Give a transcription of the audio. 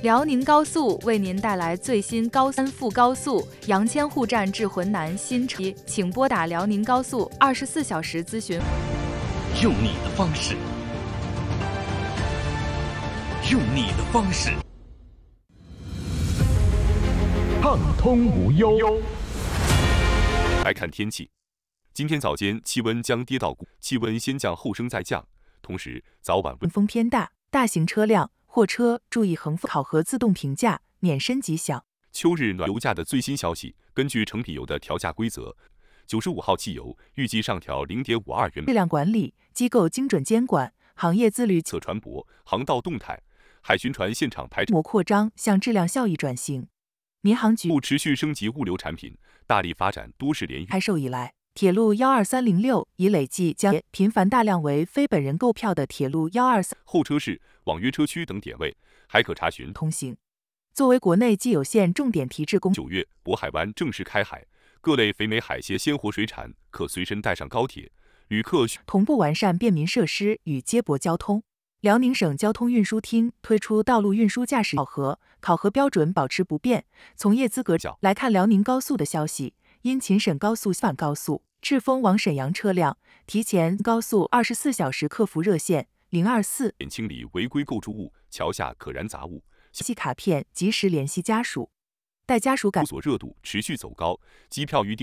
辽宁高速为您带来最新高三副高速杨千户站至浑南新车，请拨打辽宁高速24小时咨询。 用你的方式，用你的方式， 畅通无忧。 来看天气，今天早间气温将跌到气温先降后升再降，同时早晚风偏大，大型车辆、货车注意横风。考核自动评价，免申即享。 秋日暖油价的最新消息，根据成品油的调价规则，95号汽油预计上调0.52元。 质量管理机构精准监管，行业自律测船舶、航道动态、海巡船现场排模扩张向质量效益转型。民航局持续升级物流产品，大力发展多式联运。 开售以来，铁路12306已累计将频繁大量为非本人购票的铁路123 候车室、网约车区等点位还可查询通行。作为国内既有线重点提质工 ，9月渤海湾正式开海，各类肥美海鲜活水产可随身带上高铁，旅客同步完善便民设施与接驳交通。辽宁省交通运输厅推出道路运输驾驶考核标准保持不变，从业资格来看，辽宁高速的消息，因秦沈高速反高速赤峰往沈阳车辆提前高速24小时客服热线024 清理违规构筑物、桥下可燃杂物， 系卡片及时联系家属，待家属感所热度持续走高，机票预订